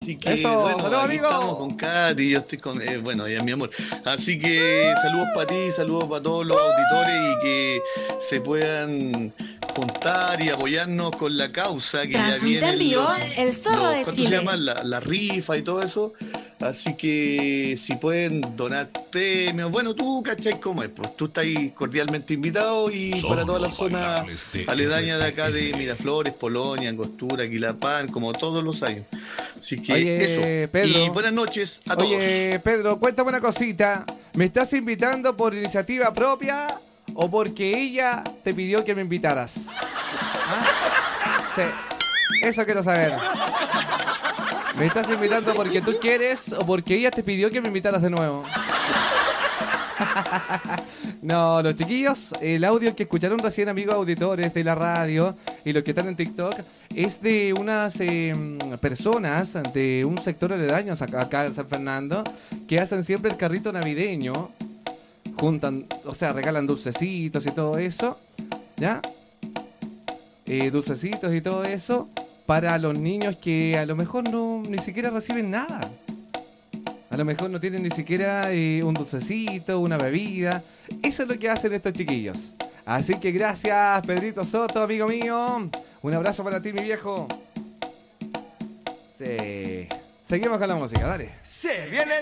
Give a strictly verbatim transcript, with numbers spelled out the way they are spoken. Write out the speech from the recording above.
Así que, Eso, bueno, saludos, aquí amigo. estamos con Katy, yo estoy con, eh, bueno, ella es mi amor. Así que saludos para ti, saludos para todos los auditores y que se puedan juntar y apoyarnos con la causa que ya Transmite en vienen vivo los, El Zorro los de ¿cuánto se Chile. llama? La, la rifa y todo eso. Así que si pueden donar premios, bueno, tú cachai cómo es, pues tú estás ahí cordialmente invitado y Son para toda la los zona bailables de aledaña de acá de R T N. Miraflores, Polonia, Angostura, Quilapán, como todos los años. Así que eso. Oye, Pedro. Y buenas noches a todos. Oye, Pedro, cuéntame una cosita. ¿Me estás invitando por iniciativa propia o porque ella te pidió que me invitaras? ¿Ah? Sí, eso quiero saber. ¿Me estás invitando porque tú quieres o porque ella te pidió que me invitaras de nuevo? No, los chiquillos, el audio que escucharon recién, amigos auditores de la radio y los que están en TikTok, es de unas eh, personas de un sector aledaño acá, acá en San Fernando que hacen siempre el carrito navideño, juntan, o sea, regalan dulcecitos y todo eso, ¿ya? Eh, dulcecitos y todo eso para los niños que a lo mejor no ni siquiera reciben nada. A lo mejor no tienen ni siquiera eh, un dulcecito, una bebida. Eso es lo que hacen estos chiquillos. Así que gracias, Pedrito Soto, amigo mío. Un abrazo para ti, mi viejo. Sí. Seguimos con la música, dale. Se viene